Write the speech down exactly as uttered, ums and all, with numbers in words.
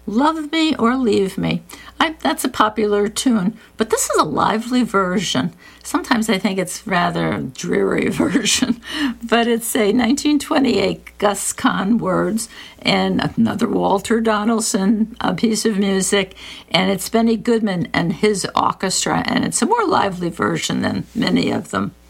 Love Me or Leave Me. I, that's a popular tune, but this is a lively version. Sometimes I think it's rather a dreary version, but it's a nineteen twenty-eight Gus Kahn words and another Walter Donaldson a piece of music, and it's Benny Goodman and his orchestra, and it's a more lively version than many of them.